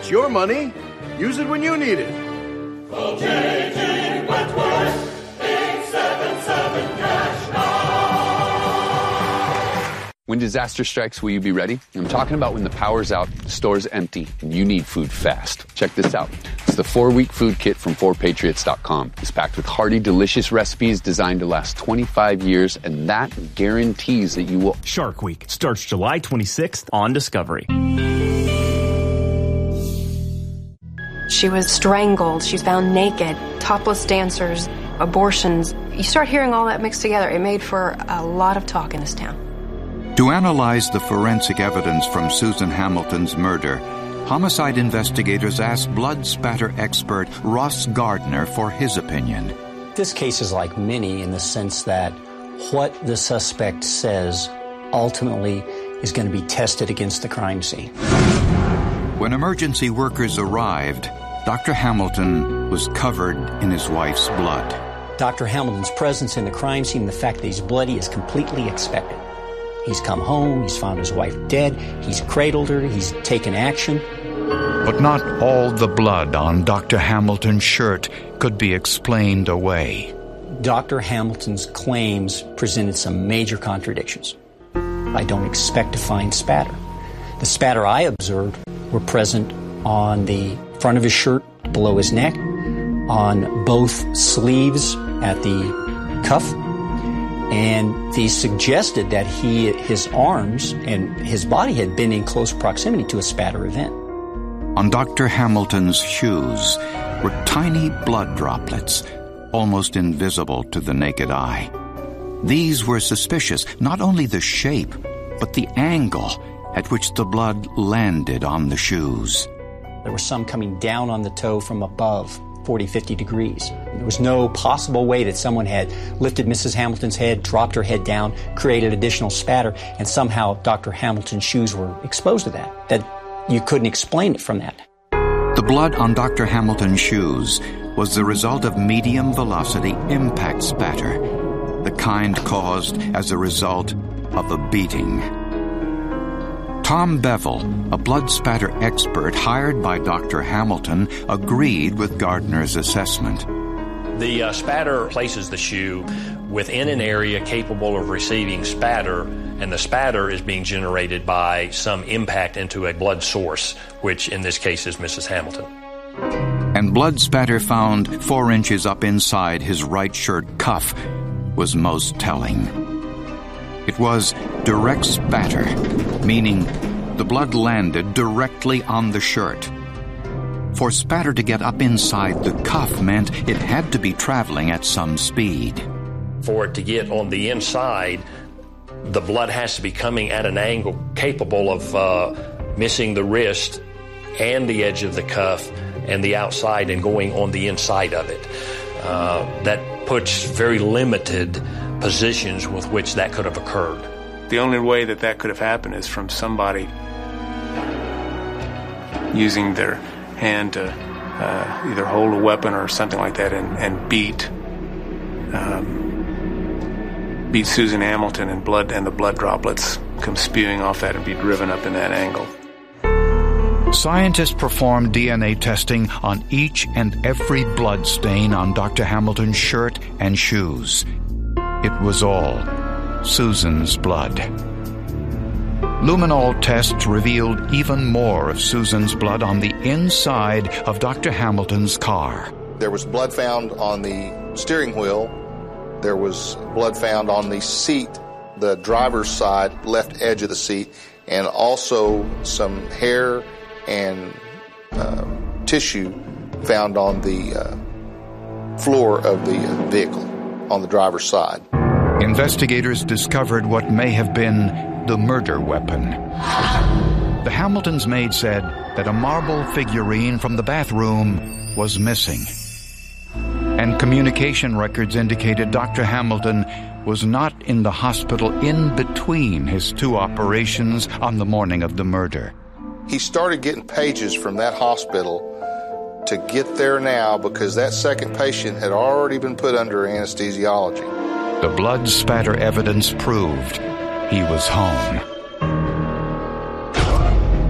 It's your money. Use it when you need it. Call J.G. Wentworth, 877-CASH now. When disaster strikes, will you be ready? I'm talking about when the power's out, the store's empty, and you need food fast. Check this out. It's the 4-week food kit from 4patriots.com. It's packed with hearty, delicious recipes designed to last 25 years, and that guarantees that you will... Shark Week starts July 26th on Discovery. She was strangled. She's found naked. Topless dancers. Abortions. You start hearing all that mixed together. It made for a lot of talk in this town. To analyze the forensic evidence from Susan Hamilton's murder, homicide investigators asked blood spatter expert Ross Gardner for his opinion. This case is like many in the sense that what the suspect says ultimately is going to be tested against the crime scene. When emergency workers arrived, Dr. Hamilton was covered in his wife's blood. Dr. Hamilton's presence in the crime scene, the fact that he's bloody, is completely expected. He's come home, he's found his wife dead, he's cradled her, he's taken action. But not all the blood on Dr. Hamilton's shirt could be explained away. Dr. Hamilton's claims presented some major contradictions. I don't expect to find spatter. The spatter I observed were present on the front of his shirt, below his neck, on both sleeves at the cuff, and these suggested that his arms and his body had been in close proximity to a spatter event. On Dr. Hamilton's shoes were tiny blood droplets, almost invisible to the naked eye. These were suspicious, not only the shape, but the angle at which the blood landed on the shoes. There was some coming down on the toe from above, 40, 50 degrees. There was no possible way that someone had lifted Mrs. Hamilton's head, dropped her head down, created additional spatter, and somehow Dr. Hamilton's shoes were exposed to that you couldn't explain it from that. The blood on Dr. Hamilton's shoes was the result of medium velocity impact spatter, the kind caused as a result of a beating. Tom Bevel, a blood spatter expert hired by Dr. Hamilton, agreed with Gardner's assessment. The spatter places the shoe within an area capable of receiving spatter, and the spatter is being generated by some impact into a blood source, which in this case is Mrs. Hamilton. And blood spatter found 4 inches up inside his right shirt cuff was most telling. It was direct spatter, meaning the blood landed directly on the shirt. For spatter to get up inside the cuff meant it had to be traveling at some speed. For it to get on the inside, the blood has to be coming at an angle capable of missing the wrist and the edge of the cuff and the outside and going on the inside of it. That puts very limited positions with which that could have occurred. The only way that could have happened is from somebody using their hand to either hold a weapon or something like that and beat Susan Hamilton, and the blood droplets come spewing off that and be driven up in that angle. Scientists performed DNA testing on each and every blood stain on Dr. Hamilton's shirt and shoes. It was all Susan's blood. Luminol tests revealed even more of Susan's blood on the inside of Dr. Hamilton's car. There was blood found on the steering wheel. There was blood found on the seat, the driver's side, left edge of the seat, and also some hair and tissue found on the floor of the vehicle on the driver's side. Investigators discovered what may have been the murder weapon. The Hamiltons' maid said that a marble figurine from the bathroom was missing. And communication records indicated Dr. Hamilton was not in the hospital in between his 2 operations on the morning of the murder. He started getting pages from that hospital to get there now because that second patient had already been put under anesthesiology. The blood spatter evidence proved he was home. Dr.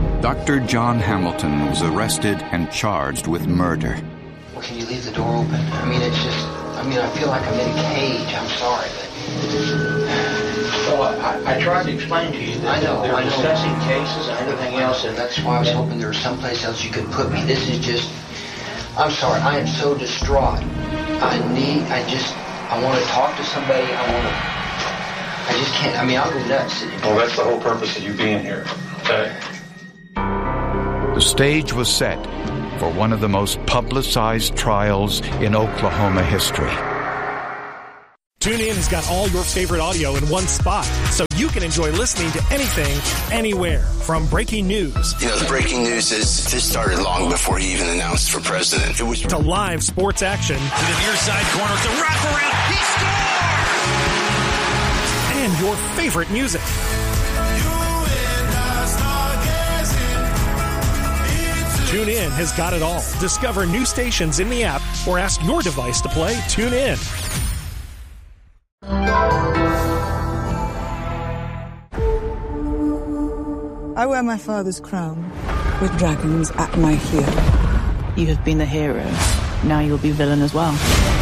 Dr. John Hamilton was arrested and charged with murder. Well, can you leave the door open? I mean, it's just, I feel like I'm in a cage. I'm sorry, but... Well, I tried to explain to you that they're discussing cases and everything else, and that's why I was hoping there was someplace else you could put me. This is just... I'm sorry, I am so distraught. I want to talk to somebody. I just can't. I'll go nuts sitting here. Well, that's the whole purpose of you being here. Okay? The stage was set for one of the most publicized trials in Oklahoma history. TuneIn has got all your favorite audio in one spot, so you can enjoy listening to anything, anywhere. From breaking news. The breaking news is this started long before he even announced for president. It was to live sports action. To the near side corner, it's a wraparound. He scores! And your favorite music. TuneIn has got it all. Discover new stations in the app or ask your device to play TuneIn. I wear my father's crown with dragons at my heel. You have been the hero. Now you'll be villain as well.